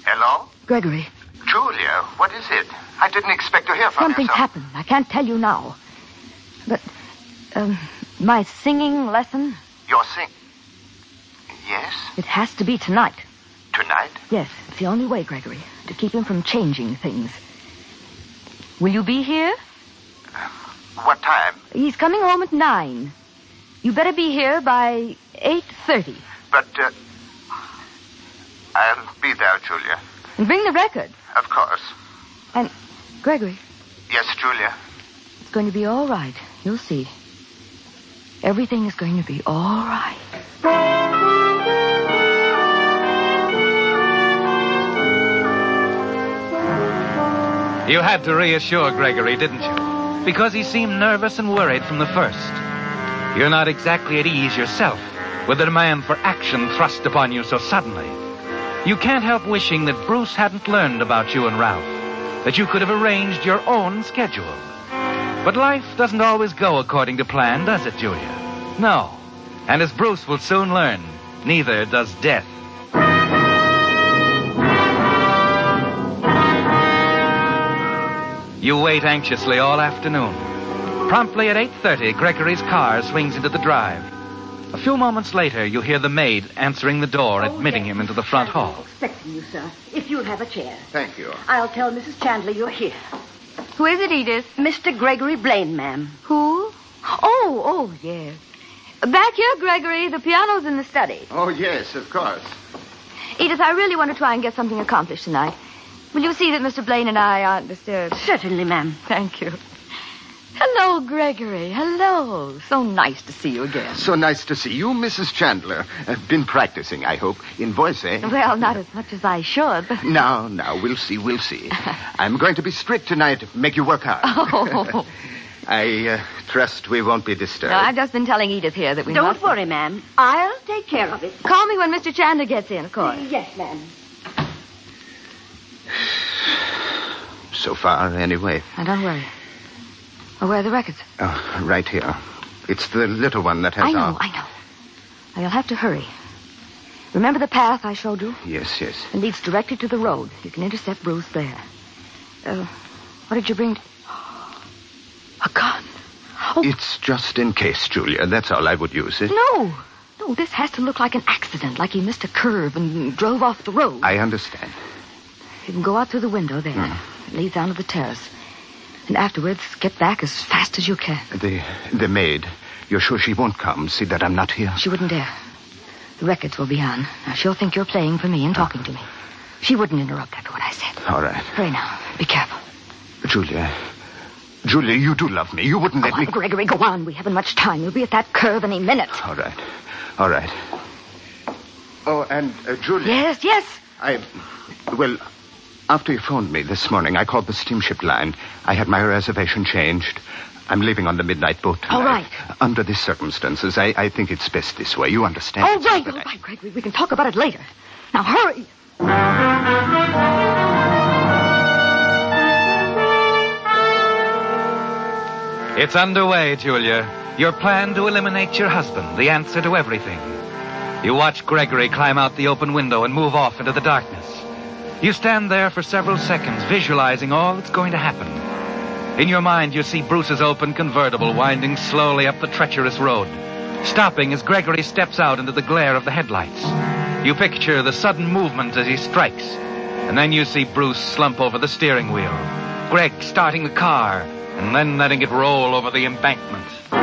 Hello? Gregory. Julia, what is it? I didn't expect to hear from you. Something's happened. I can't tell you now. But, my singing lesson? Your sing... Yes? It has to be tonight. Tonight? Yes, it's the only way, Gregory, to keep him from changing things. Will you be here? What time? He's coming home at 9. You better be here by 8:30. But, I'll be there, Julia. And bring the record. Of course. And, Gregory. Yes, Julia? It's going to be all right. You'll see. Everything is going to be all right. You had to reassure Gregory, didn't you? Because he seemed nervous and worried from the first. You're not exactly at ease yourself with the demand for action thrust upon you so suddenly. You can't help wishing that Bruce hadn't learned about you and Ralph, that you could have arranged your own schedule. But life doesn't always go according to plan, does it, Julia? No. And as Bruce will soon learn, neither does death. You wait anxiously all afternoon. Promptly at 8:30, Gregory's car swings into the drive. A few moments later, you hear the maid answering the door, admitting him into the front hall. I'm expecting you, sir. If you'll have a chair. Thank you. I'll tell Mrs. Chandler you're here. Who is it, Edith? Mr. Gregory Blaine, ma'am. Who? Oh, yes. Back here, Gregory. The piano's in the study. Oh, yes, of course. Edith, I really want to try and get something accomplished tonight. Will you see that Mr. Blaine and I aren't disturbed? Certainly, ma'am. Thank you. Hello, Gregory. Hello. So nice to see you again. So nice to see you, Mrs. Chandler. Been practicing, I hope, in voice, eh? Well, not as much as I should, but... Now, we'll see. I'm going to be strict tonight, make you work hard. Oh. I trust we won't be disturbed. No, I've just been telling Edith here that we Don't worry, ma'am. I'll take care of it. Call me when Mr. Chandler gets in, of course. Yes, ma'am. So far, anyway. Now, don't worry. Oh, where are the records? Oh, right here. It's the little one that has I know. Now, you'll have to hurry. Remember the path I showed you? Yes. It leads directly to the road. You can intercept Bruce there. What did you bring? A gun. Oh. It's just in case, Julia. That's all I would use it. No, this has to look like an accident, like he missed a curve and drove off the road. I understand. You can go out through the window there. It leads down to the terrace. And afterwards, get back as fast as you can. The maid, you're sure she won't come? See that I'm not here? She wouldn't dare. The records will be on. Now, she'll think you're playing for me and talking to me. She wouldn't interrupt after what I said. All right. Hurry now. Be careful. Julia, you do love me. You wouldn't let me... Gregory, go on. We haven't much time. You'll be at that curve any minute. All right. Oh, and, Julia... Yes? Well, after you phoned me this morning, I called the steamship line. I had my reservation changed. I'm leaving on the midnight boat tonight. All right. Under these circumstances, I think it's best this way. You understand? All right, Gregory. We can talk about it later. Now, hurry. It's underway, Julia. Your plan to eliminate your husband, the answer to everything. You watch Gregory climb out the open window and move off into the darkness. You stand there for several seconds, visualizing all that's going to happen. In your mind, you see Bruce's open convertible winding slowly up the treacherous road, stopping as Gregory steps out into the glare of the headlights. You picture the sudden movement as he strikes, and then you see Bruce slump over the steering wheel, Greg starting the car, and then letting it roll over the embankment.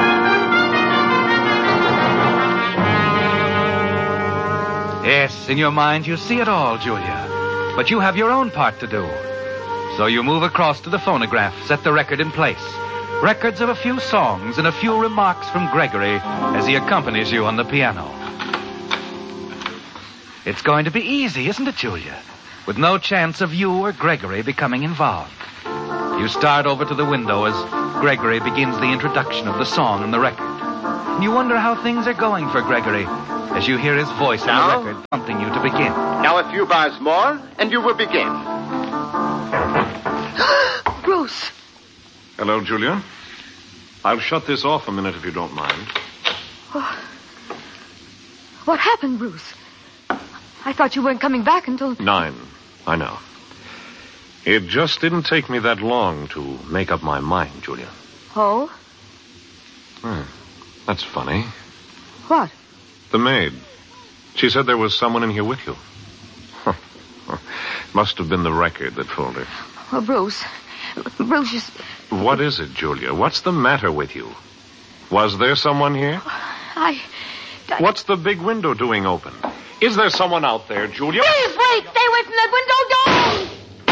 Yes, in your mind, you see it all, Julia. But you have your own part to do. So you move across to the phonograph, set the record in place. Records of a few songs and a few remarks from Gregory as he accompanies you on the piano. It's going to be easy, isn't it, Julia? With no chance of you or Gregory becoming involved. You start over to the window as Gregory begins the introduction of the song and the record. And you wonder how things are going for Gregory as you hear his voice in the record prompting you to begin. Now a few bars more, and you will begin. Bruce. Hello, Julia. I'll shut this off a minute if you don't mind. Oh. What happened, Bruce? I thought you weren't coming back until... 9. I know. It just didn't take me that long to make up my mind, Julia. Oh? That's funny. What? The maid. She said there was someone in here with you. Must have been the record that fooled her. Well, Bruce, just... What is it, Julia? What's the matter with you? Was there someone here? What's the big window doing open? Is there someone out there, Julia? Please, wait! Stay away from that window! Don't!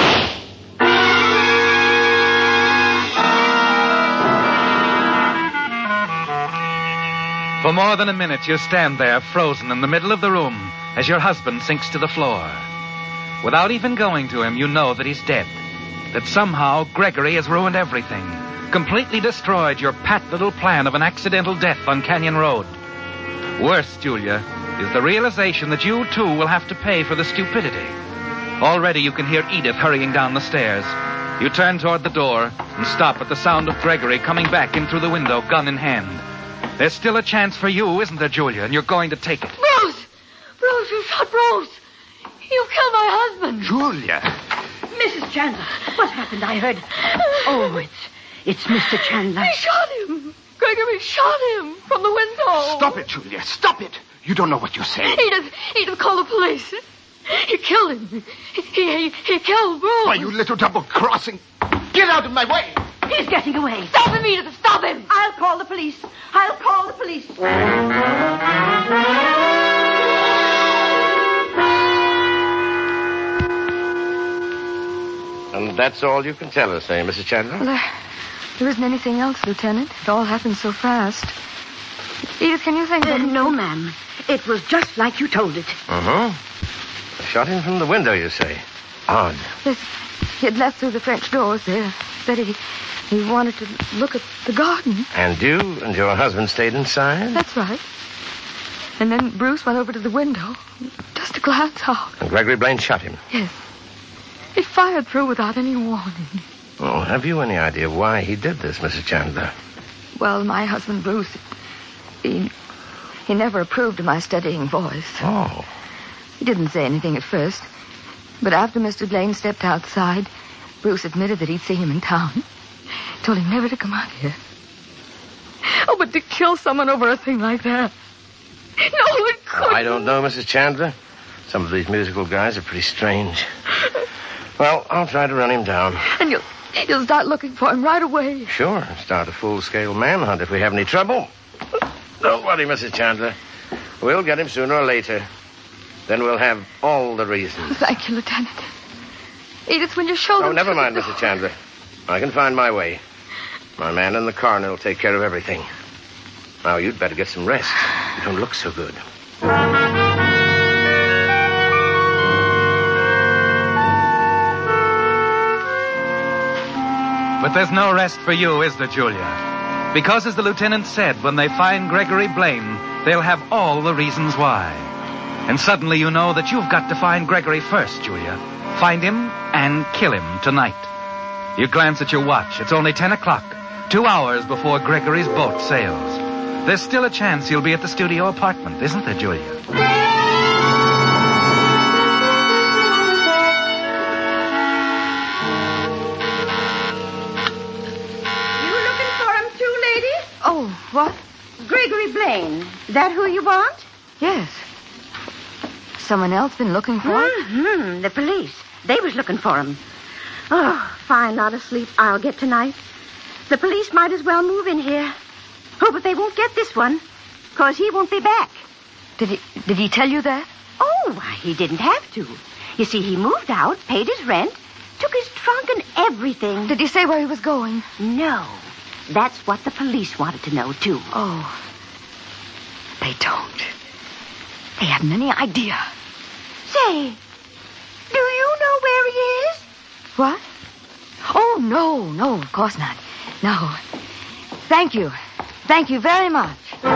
For more than a minute, you stand there, frozen in the middle of the room, as your husband sinks to the floor. Without even going to him, you know that he's dead. That somehow Gregory has ruined everything. Completely destroyed your pat little plan of an accidental death on Canyon Road. Worse, Julia, is the realization that you, too, will have to pay for the stupidity. Already you can hear Edith hurrying down the stairs. You turn toward the door and stop at the sound of Gregory coming back in through the window, gun in hand. There's still a chance for you, isn't there, Julia? And you're going to take it. Bruce! Bruce, you shot Bruce! You killed my husband! Julia! Mrs. Chandler, what happened? I heard... Oh, it's Mr. Chandler. He shot him! Gregory shot him from the window! Stop it, Julia. Stop it. You don't know what you're saying. Edith, call the police. He killed him. He killed Bruce. Why, you little double-crossing... Get out of my way! He's getting away. Stop him, Edith! Stop him! I'll call the police. I'll call the police. And that's all you can tell us, eh, Mrs. Chandler? Well, there isn't anything else, Lieutenant. It all happened so fast. Edith, can you think of No, ma'am. It was just like you told it. Uh-huh. Shot him from the window, you say? Odd. Yes, he had left through the French doors there. Said he wanted to look at the garden. And you and your husband stayed inside? That's right. And then Bruce went over to the window, just to glance out. And Gregory Blaine shot him? Yes. He fired through without any warning. Oh, have you any idea why he did this, Mrs. Chandler? Well, my husband, Bruce, he never approved of my studying voice. Oh. He didn't say anything at first. But after Mr. Blaine stepped outside, Bruce admitted that he'd see him in town. Told him never to come out here. Oh, but to kill someone over a thing like that. No, it couldn't. I don't know, Mrs. Chandler. Some of these musical guys are pretty strange. Well, I'll try to run him down. And you'll start looking for him right away. Sure. Start a full-scale manhunt if we have any trouble. Don't worry, Mrs. Chandler. We'll get him sooner or later. Then we'll have all the reasons. Thank you, Lieutenant. Edith, when you show them... Oh, never mind, Mrs. Chandler. I can find my way. My man in the coroner will take care of everything. Now, you'd better get some rest. You don't look so good. But there's no rest for you, is there, Julia? Because, as the lieutenant said, when they find Gregory Blaine, they'll have all the reasons why. And suddenly you know that you've got to find Gregory first, Julia. Find him and kill him tonight. You glance at your watch. It's only 10 o'clock. 2 hours before Gregory's boat sails. There's still a chance he'll be at the studio apartment, isn't there, Julia? You looking for him too, lady? Oh, what? Gregory Blaine. That who you want? Yes. Someone else been looking for him? Mm-hmm. The police. They was looking for him. Oh, fine lot of sleep I'll get tonight. The police might as well move in here. Oh, but they won't get this one, 'cause he won't be back. Did he tell you that? Oh, why, he didn't have to. You see, he moved out, paid his rent, took his trunk and everything. Did he say where he was going? No. That's what the police wanted to know, too. Oh. They don't. They haven't any idea. Say, do you know where he is? What? Oh, no, of course not. No. Thank you. Thank you very much.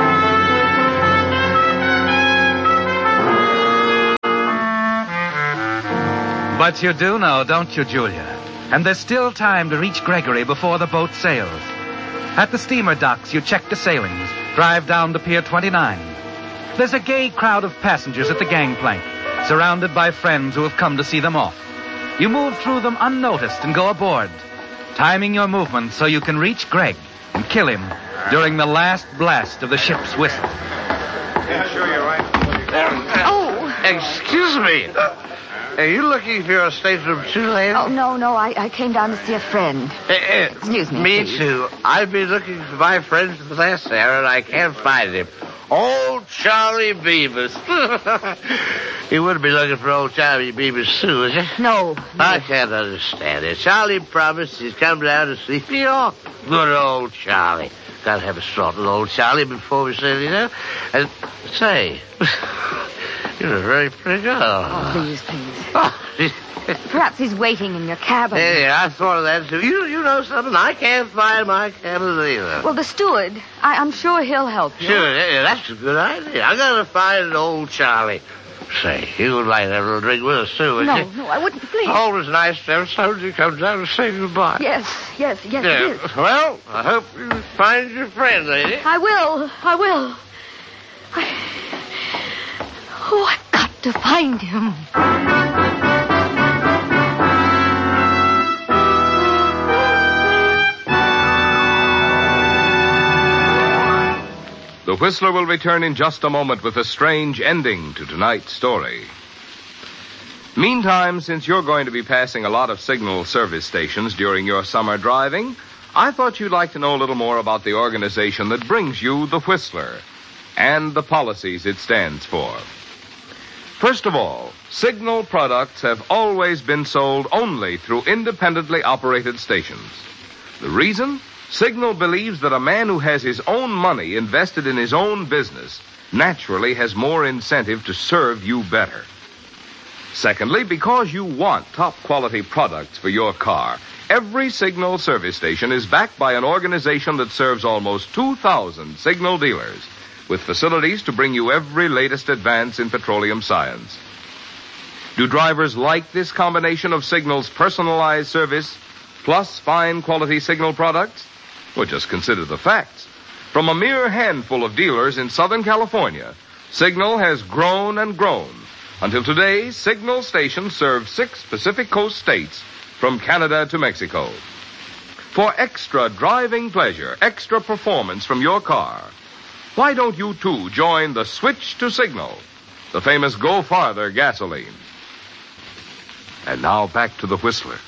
But you do know, don't you, Julia? And there's still time to reach Gregory before the boat sails. At the steamer docks, you check the sailings, drive down to Pier 29. There's a gay crowd of passengers at the gangplank, surrounded by friends who have come to see them off. You move through them unnoticed and go aboard, timing your movements so you can reach Greg and kill him during the last blast of the ship's whistle. Yeah, sure, you're right. Oh. Excuse me. Are you looking for your stateroom too, lady? Oh, no. I came down to see a friend. Excuse me, Me please. too. I've been looking for my friend for the last hour, and I can't find him. Old Charlie Beavis. You wouldn't be looking for old Charlie Beavis too, would you? No. I can't understand it. Charlie promised he'd come down to see me off. Good old Charlie. Gotta have a sort with old Charlie before we say anything else. And say, you're a very pretty girl. Oh, please. Oh, Perhaps he's waiting in your cabin. yeah, I thought of that too. You know something? I can't find my cabin either. Well, the steward, I'm sure he'll help you. Sure, yeah, that's a good idea. I gotta find old Charlie. Say, you would like to have a little drink with us too, wouldn't you? No, I wouldn't. Please. Always nice to have somebody come down to say goodbye. Yes, it is. Well, I hope you find your friend, lady. I will. I've got to find him. The Whistler will return in just a moment with a strange ending to tonight's story. Meantime, since you're going to be passing a lot of signal service stations during your summer driving, I thought you'd like to know a little more about the organization that brings you the Whistler and the policies it stands for. First of all, Signal products have always been sold only through independently operated stations. The reason? Signal believes that a man who has his own money invested in his own business naturally has more incentive to serve you better. Secondly, because you want top-quality products for your car, every Signal service station is backed by an organization that serves almost 2,000 Signal dealers, with facilities to bring you every latest advance in petroleum science. Do drivers like this combination of Signal's personalized service plus fine quality Signal products? Well, just consider the facts. From a mere handful of dealers in Southern California, Signal has grown and grown until today Signal stations serve 6 Pacific Coast states from Canada to Mexico. For extra driving pleasure, extra performance from your car, why don't you too join the Switch to Signal, the famous Go Farther gasoline? And now back to the Whistler.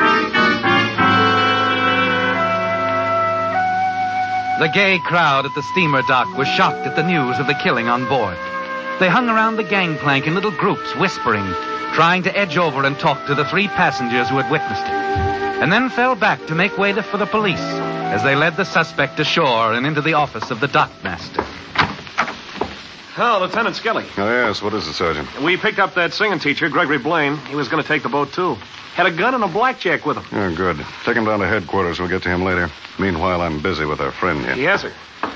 The gay crowd at the steamer dock was shocked at the news of the killing on board. They hung around the gangplank in little groups, whispering, trying to edge over and talk to the 3 passengers who had witnessed it, and then fell back to make way for the police as they led the suspect ashore and into the office of the dockmaster. Oh, Lieutenant Skelly. Oh, yes. What is it, Sergeant? We picked up that singing teacher, Gregory Blaine. He was going to take the boat, too. Had a gun and a blackjack with him. Oh, good. Take him down to headquarters. We'll get to him later. Meanwhile, I'm busy with our friend here. Yes, sir.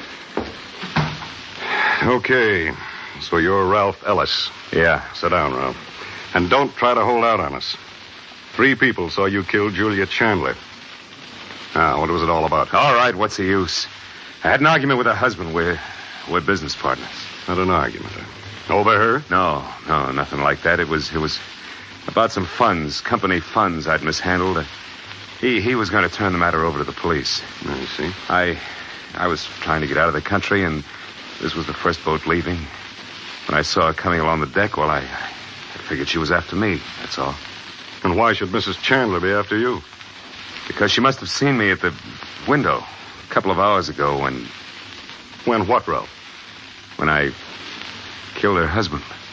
Okay. So you're Ralph Ellis. Yeah. Sit down, Ralph. And don't try to hold out on us. 3 people saw you kill Julia Chandler. Now, what was it all about? All right, what's the use? I had an argument with her husband. We're business partners. Not an argument. Over her? No, nothing like that. It was about some funds, company funds I'd mishandled. He was going to turn the matter over to the police. I see. I was trying to get out of the country, and this was the first boat leaving. When I saw her coming along the deck, well, I figured she was after me, that's all. And why should Mrs. Chandler be after you? Because she must have seen me at the window a couple of hours ago when... When what, Ralph? When I killed her husband.